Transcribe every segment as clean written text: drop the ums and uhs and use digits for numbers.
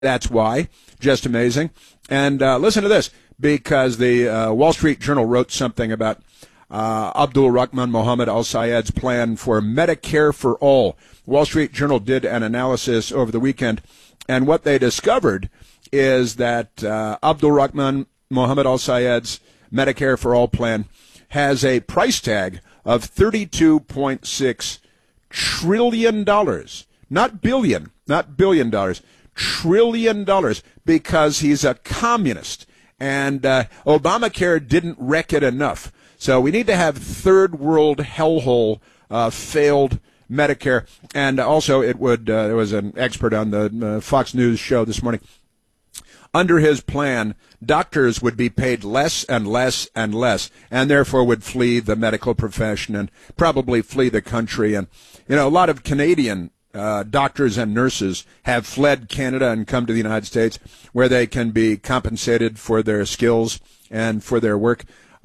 That's why. Just amazing. And listen to this, because the Wall Street Journal wrote something about Abdul Rahman Mohammed Al Sayed's plan for Medicare for All. Wall Street Journal did an analysis over the weekend, and what they discovered is that Abdul Rahman Mohammed Al Sayed's Medicare for All plan has a price tag of $32.6 trillion. Not billion, not $1 billion, $1 trillion, because he's a communist. And Obamacare didn't wreck it enough. So we need to have third world hellhole failed Medicare. And also it would, there was an expert on the Fox News show this morning. Under his plan, doctors would be paid less and less and less, and therefore would flee the medical profession and probably flee the country. And, you know, a lot of Canadian doctors and nurses have fled Canada and come to the United States, where they can be compensated for their skills and for their work.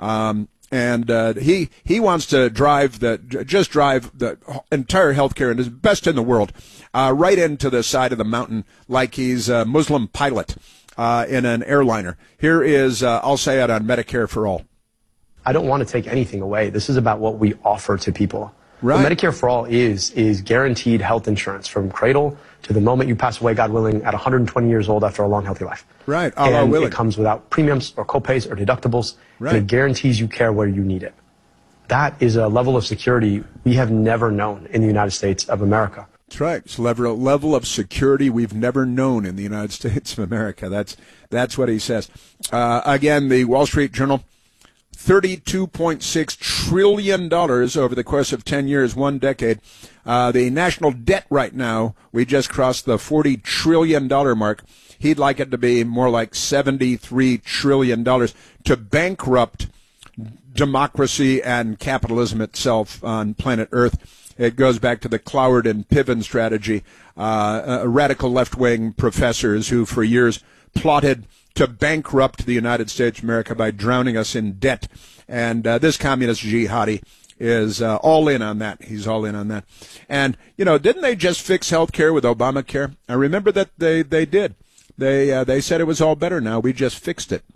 He wants to drive the entire healthcare, and is best in the world, right into the side of the mountain, like he's a Muslim pilot in an airliner. Here is Al Sayed on Medicare for All. I don't want to take anything away. This is about what we offer to people. Right. What Medicare for All is guaranteed health insurance from cradle to the moment you pass away, God willing, at 120 years old after a long, healthy life. Right. And it comes without premiums or copays or deductibles. Right. And it guarantees you care where you need it. That is a level of security we have never known in the United States of America. That's right. It's a level of security we've never known in the United States of America. That's what he says. Again, the Wall Street Journal, $32.6 trillion over the course of 10 years, 1 decade. The national debt right now, we just crossed the $40 trillion mark. He'd like it to be more like $73 trillion to bankrupt democracy and capitalism itself on planet Earth. It goes back to the Cloward and Piven strategy, radical left-wing professors who for years plotted to bankrupt the United States of America by drowning us in debt. And this communist jihadi is all in on that. He's all in on that. And, you know, didn't they just fix health care with Obamacare? I remember that they did. They said it was all better now. We just fixed it.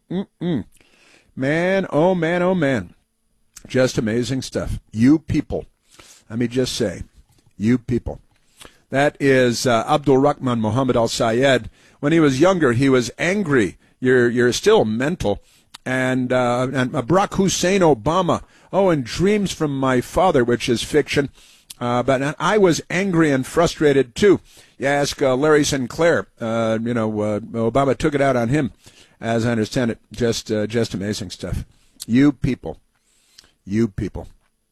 Man, oh man, oh man. Just amazing stuff. You people. Let me just say, you people. That is Abdul Rahman Mohammed Al Sayed. When he was younger, he was angry. You're still mental. And Barack Hussein Obama. Oh, and Dreams from My Father, which is fiction. But I was angry and frustrated, too. You ask Larry Sinclair. Obama took it out on him, as I understand it. Just amazing stuff. You people. You people.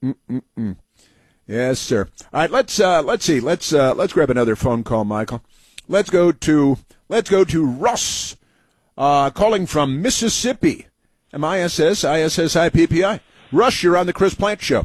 Yes, sir. All right, let's see. Let's grab another phone call, Michael. Let's go to Russ, calling from Mississippi. MISSISSIPPI. Russ, you're on the Chris Plant Show.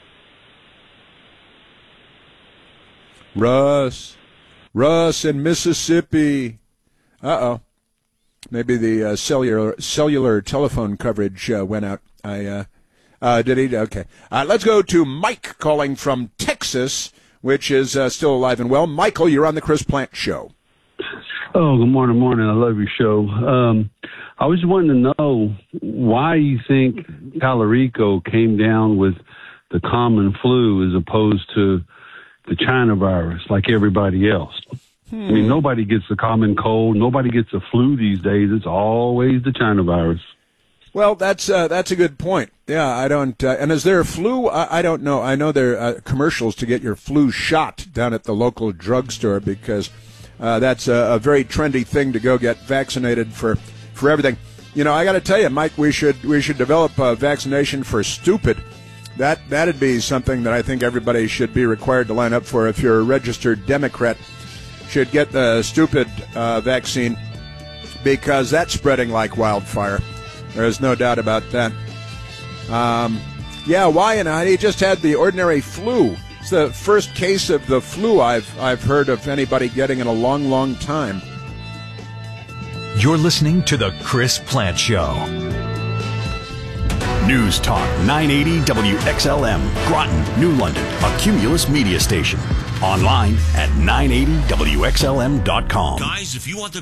Russ in Mississippi. Uh-oh. Maybe the cellular telephone coverage went out. Did he? Okay. Let's go to Mike calling from Texas, which is still alive and well. Michael, you're on the Chris Plant Show. Oh, good morning. I love your show. I was wanting to know why you think Tallarico came down with the common flu as opposed to the China virus like everybody else. I mean, nobody gets the common cold. Nobody gets the flu these days. It's always the China virus. Well, that's a good point. Yeah, I don't. And is there a flu? I don't know. I know there are commercials to get your flu shot down at the local drugstore because that's a very trendy thing to go get vaccinated for everything. You know, I got to tell you, Mike, we should develop a vaccination for stupid. That'd be something that I think everybody should be required to line up for. If you're a registered Democrat, should get the stupid vaccine because that's spreading like wildfire. There's no doubt about that. Why? And he just had the ordinary flu. It's the first case of the flu I've heard of anybody getting in a long, long time. You're listening to The Chris Plant Show. News Talk 980 WXLM, Groton, New London, a Cumulus media station. Online at 980WXLM.com. Guys, if you want the